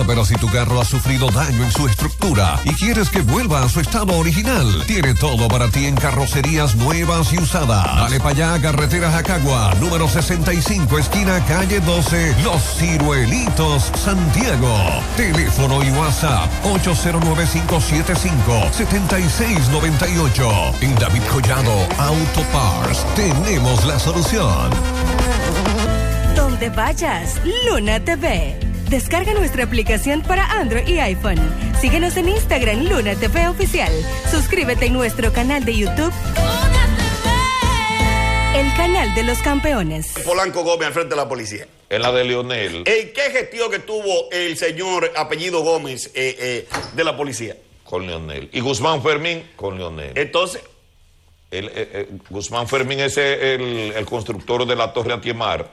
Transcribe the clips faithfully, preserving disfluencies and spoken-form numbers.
Ah, pero si tu carro ha sufrido daño en su estructura y quieres que vuelva a su estado original, tiene todo para ti en carrocerías nuevas y usadas. Dale para allá, carretera Jacagua, número sesenta y cinco, esquina calle doce, Los Ciruelitos, Santiago. Teléfono y WhatsApp ocho cero nueve, cinco siete cinco, siete seis nueve ocho. En David Collado Auto Parts tenemos la solución. Donde vayas, Luna T V. Descarga nuestra aplicación para Android y iPhone. Síguenos en Instagram, Luna T V Oficial. Suscríbete en nuestro canal de YouTube, Luna T V, el canal de los campeones. Polanco Gómez al frente de la policía. En la de Leonel. ¿En qué gestión que tuvo el señor apellido Gómez eh, eh, de la policía? Con Leonel. Y Guzmán Fermín con Leonel. Entonces... El, el, el, Guzmán Fermín es el, el constructor de la Torre Atiemar.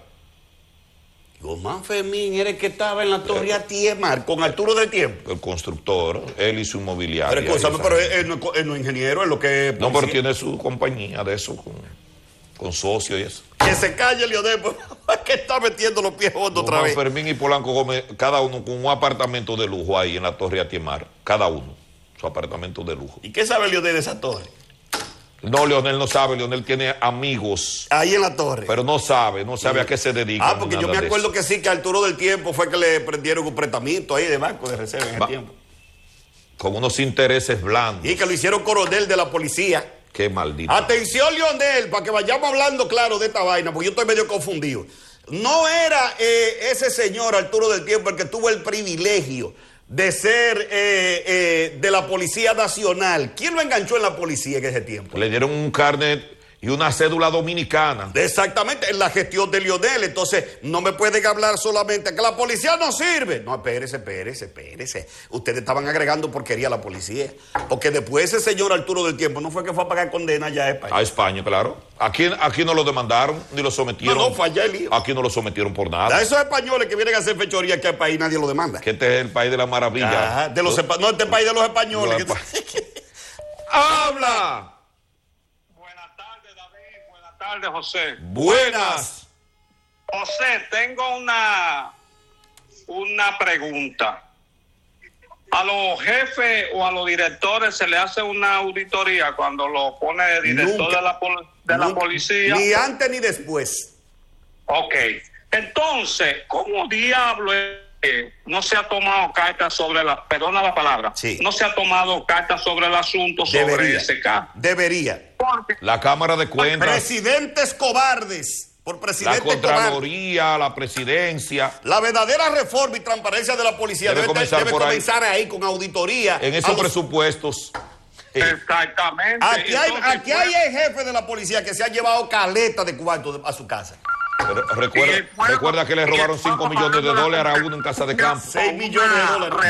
Guzmán Fermín era el que estaba en la Torre Atiemar con Arturo del Tiempo. El constructor, él y su inmobiliaria. Pero, escúchame, pero él, él, no, él no es ingeniero, es lo que es. No, pero tiene su compañía de eso, con, con socios y eso. Que se calle, Leonel, que está metiendo los pies hondos otra vez. Guzmán Fermín y Polanco Gómez, cada uno con un apartamento de lujo ahí en la Torre Atiemar. Cada uno, su apartamento de lujo. ¿Y qué sabe Leonel de esa torre? No, Leonel no sabe, Leonel tiene amigos. Ahí en la torre. Pero no sabe, no sabe sí. a qué se dedica. Ah, porque yo me acuerdo que sí, que Arturo del Tiempo fue que le prendieron un prestamito ahí de banco de reserva en ese tiempo. Con unos intereses blandos. Y que lo hicieron coronel de la policía. Qué maldito. Atención, Leonel, para que vayamos hablando claro de esta vaina, porque yo estoy medio confundido. No era eh, ese señor Arturo del Tiempo el que tuvo el privilegio de ser eh, eh, de la Policía Nacional. ¿Quién lo enganchó en la policía en ese tiempo? Le dieron un carnet y una cédula dominicana. Exactamente, en la gestión de Leonel. Entonces, no me pueden hablar solamente que la policía no sirve. No, espérese, espérese, espérese. Ustedes estaban agregando porquería a la policía. Porque después ese señor Arturo del Tiempo no fue que fue a pagar condena allá a España. A España, claro. Aquí, aquí no lo demandaron, ni lo sometieron. No, no, fue allá el lío. Aquí no lo sometieron por nada. A esos españoles que vienen a hacer fechoría aquí al país nadie lo demanda. Que este es el país de la maravilla. Ajá, de los ¿no? no, este país de los españoles. No, que... ¡Habla! Buenas tardes, José. Buenas. José, tengo una, una pregunta. ¿A los jefes o a los directores se le hace una auditoría cuando lo pone el director nunca, de, la, de la policía? Ni antes ni después. Ok. Entonces, ¿cómo diablo es que no se ha tomado carta sobre la... Perdona la palabra. Sí. No se ha tomado carta sobre el asunto, sobre debería, ese caso? Debería. Porque la Cámara de Cuentas. Presidentes cobardes. Por presidente la Contraloría, cobarde. La Presidencia. La verdadera reforma y transparencia de la policía debe, debe comenzar, debe comenzar ahí. ahí con auditoría. En esos los... presupuestos. Exactamente. Aquí hay, Entonces, aquí hay el jefe de la policía que se ha llevado caleta de cuarto a su casa. Pero recuerda, recuerda que le robaron cinco millones de dólares a uno en Casa de Campo. seis millones de dólares.